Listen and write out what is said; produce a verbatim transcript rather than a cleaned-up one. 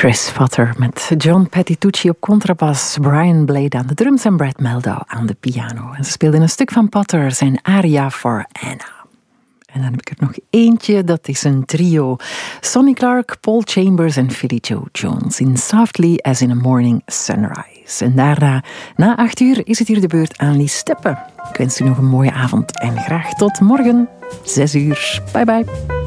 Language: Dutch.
Chris Potter met John Patitucci op contrabas, Brian Blade aan de drums en Brad Mehldau aan de piano. En ze speelden een stuk van Potter, zijn aria for Anna. En dan heb ik er nog eentje, dat is een trio. Sonny Clark, Paul Chambers en Philly Joe Jones in Softly as in a Morning Sunrise. En daarna, na acht uur, is het hier de beurt aan Lies Steppen. Ik wens u nog een mooie avond en graag tot morgen, zes uur. Bye bye.